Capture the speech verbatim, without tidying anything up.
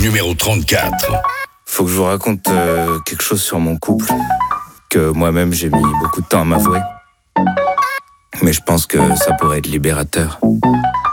numéro trente-quatre. Faut que je vous raconte euh, quelque chose sur mon couple, que moi-même j'ai mis beaucoup de temps à m'avouer. Mais je pense que ça pourrait être libérateur.